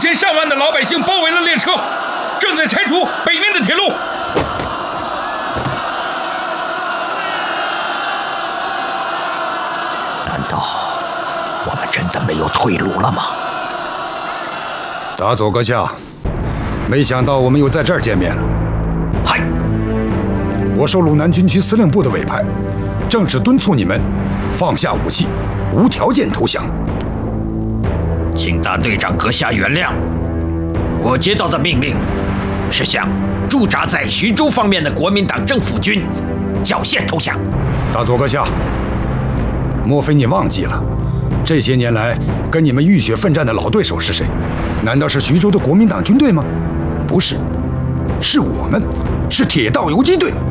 千上万的老百姓包围了列车，正在拆除北面的铁路。 难道我们真的没有退路了吗？ 大佐阁下，没想到我们又在这儿见面了。 嗨， 我受鲁南军区司令部的委派，正式敦促你们放下武器，无条件投降。 请大队长阁下原谅，我接到的命令是向驻扎在徐州方面的国民党政府军缴械投降。 大佐阁下，莫非你忘记了，这些年来跟你们浴血奋战的老对手是谁？难道是徐州的国民党军队吗？不是，是我们，是铁道游击队。